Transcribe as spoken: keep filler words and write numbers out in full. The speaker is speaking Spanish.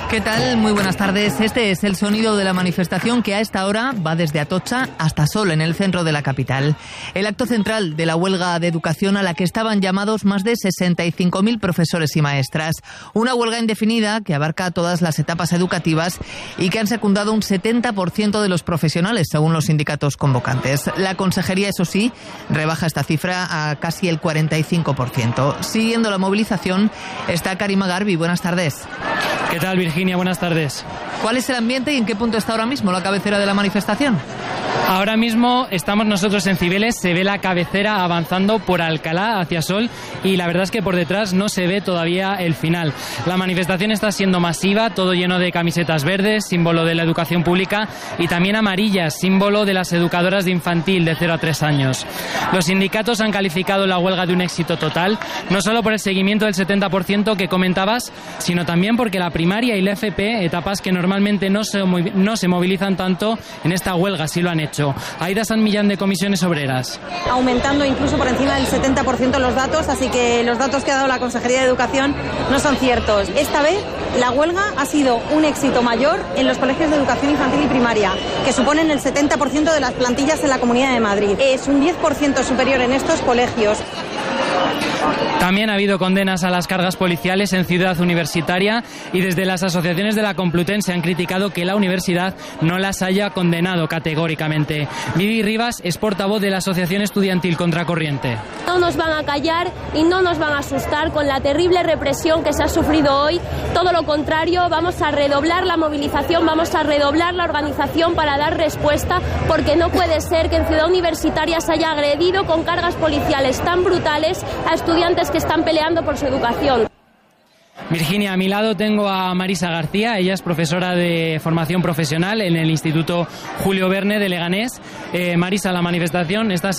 ¿Qué tal? Muy buenas tardes. Este es el sonido de la manifestación que a esta hora va desde Atocha hasta Sol, en el centro de la capital. El acto central de la huelga de educación a la que estaban llamados más de sesenta y cinco mil profesores y maestras. Una huelga indefinida que abarca todas las etapas educativas y que han secundado un setenta por ciento de los profesionales, según los sindicatos convocantes. La consejería, eso sí, rebaja esta cifra a casi el cuarenta y cinco por ciento. Siguiendo la movilización está Karima Garbi. Buenas tardes. ¿Qué tal, Virginia? Buenas tardes. ¿Cuál es el ambiente y en qué punto está ahora mismo la cabecera de la manifestación? Ahora mismo estamos nosotros en Cibeles, se ve la cabecera avanzando por Alcalá hacia Sol y la verdad es que por detrás no se ve todavía el final. La manifestación está siendo masiva, todo lleno de camisetas verdes, símbolo de la educación pública, y también amarillas, símbolo de las educadoras de infantil de cero a tres años. Los sindicatos han calificado la huelga de un éxito total, no solo por el seguimiento del setenta por ciento que comentabas, sino también porque la primaria y la F P, etapas que normalmente no se, no se movilizan tanto, en esta huelga sí lo han hecho. Aida San Millán, de Comisiones Obreras. Aumentando incluso por encima del setenta por ciento los datos, así que los datos que ha dado la Consejería de Educación no son ciertos. Esta vez la huelga ha sido un éxito mayor en los colegios de educación infantil y primaria, que suponen el setenta por ciento de las plantillas en la Comunidad de Madrid. Es un diez por ciento superior en estos colegios. También ha habido condenas a las cargas policiales en Ciudad Universitaria y desde las asociaciones de la Complutense han criticado que la universidad no las haya condenado categóricamente. Vivi Rivas es portavoz de la Asociación Estudiantil Contracorriente. No nos van a callar y no nos van a asustar con la terrible represión que se ha sufrido hoy. Todo lo contrario, vamos a redoblar la movilización, vamos a redoblar la organización para dar respuesta, porque no puede ser que en Ciudad Universitaria se haya agredido con cargas policiales tan brutales a estudiantes que están peleando por su educación. Virginia, a mi lado tengo a Marisa García, ella es profesora de formación profesional en el Instituto Julio Verne de Leganés. Eh, Marisa, la manifestación está